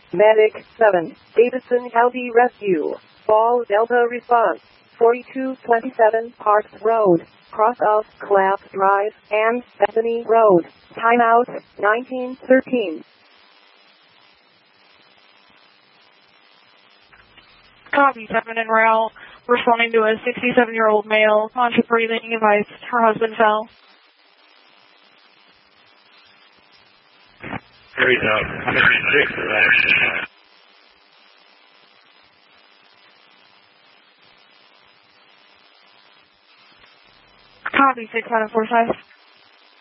Medic 7, Davidson County Rescue. Fall Delta response. 4227 Parks Road, cross of Clap Drive and Bethany Road. Timeout 1913. Copy, 7 en route. Responding to a 67-year-old male. Conscious breathing. Advised her husband fell. Carries out 106 for that. Copy, 6 out of 45.